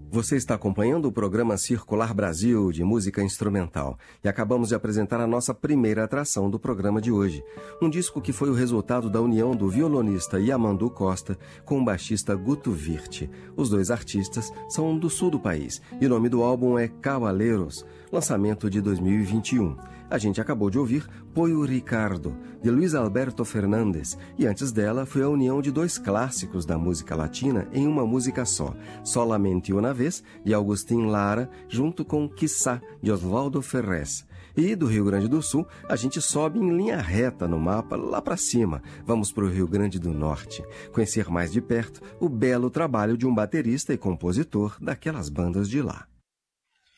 Você está acompanhando o programa Circular Brasil de música instrumental e acabamos de apresentar a nossa primeira atração do programa de hoje. Um disco que foi o resultado da união do violonista Yamandu Costa com o baixista Guto Virte. Os dois artistas são do sul do país e o nome do álbum é Cavaleiros, lançamento de 2021. A gente acabou de ouvir Poio Ricardo, de Luiz Alberto Fernandes, e antes dela foi a união de dois clássicos da música latina em uma música só, Solamente Una Vez, de Agustín Lara, junto com Quiçá, de Oswaldo Ferrez. E do Rio Grande do Sul, a gente sobe em linha reta no mapa, lá para cima. Vamos para o Rio Grande do Norte, conhecer mais de perto o belo trabalho de um baterista e compositor daquelas bandas de lá.